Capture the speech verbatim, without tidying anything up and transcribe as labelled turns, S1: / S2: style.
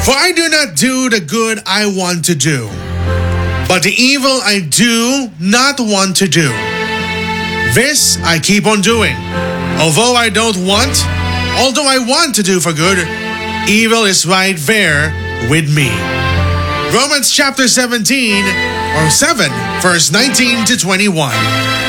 S1: For I do not do the good I want to do, but the evil I do not want to do. This I keep on doing. Although I don't want, although I want to do for good, evil is right there with me. Romans chapter seventeen, or seven, verse nineteen to twenty-one.